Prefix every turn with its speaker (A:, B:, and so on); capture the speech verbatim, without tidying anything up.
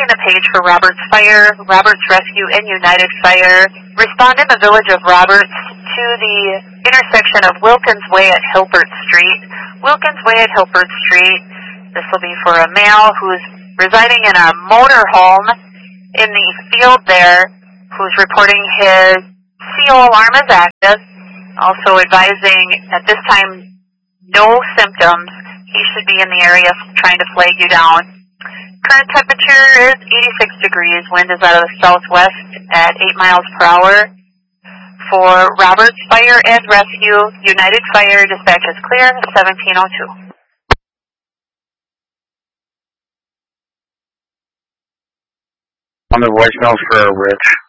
A: setting the page for Roberts Fire, Roberts Rescue, and United Fire. Respond in the village of Roberts to the intersection of Wilkins Way at Hilbert Street. Wilkins Way at Hilbert Street. This will be for a male who's residing in a motorhome in the field there, who's reporting his C O alarm is active. Also advising at this time no symptoms. He should be in the area trying to flag you down. Current temperature is eighty-six degrees. Wind is out of the southwest at eight miles per hour. For Roberts Fire and Rescue, United Fire, dispatch is clear, seventeen oh two.
B: On the voicemail for Rich.